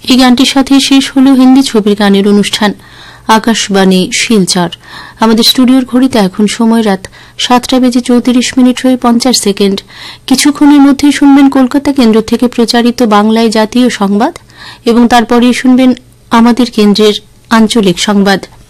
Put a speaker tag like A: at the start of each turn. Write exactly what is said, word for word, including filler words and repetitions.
A: এই গানটির সাথে শেষ হল হিন্দি ছবির গানের অনুষ্ঠান আকাশবাণী শিলচর। আমাদের স্টুডিওর ঘড়িতে এখন সময় রাত সাতটা বেজে চৌত্রিশ মিনিট হয়ে পঞ্চাশ সেকেন্ড। কিছুক্ষণের মধ্যেই শুনবেন কলকাতা কেন্দ্র থেকে প্রচারিত বাংলায় জাতীয় সংবাদ এবং তারপরে শুনবেন আমাদের কেন্দ্রের আঞ্চলিক সংবাদ।